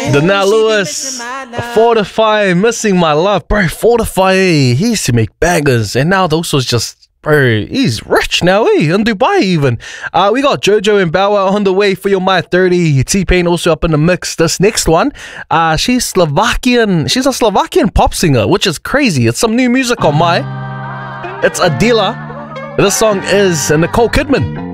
Danelle Lewis, Fortify, Missing My Love. Bro, Fortify, he used to make bangers. And now those was just, bro, he's rich now, in Dubai even. We got Jojo and Bow Wow on the way for your My 30. T-Pain also up in the mix. This next one, she's Slovakian. She's a Slovakian pop singer, which is crazy. It's some new music on My. It's Adila. This song is Nicole Kidman.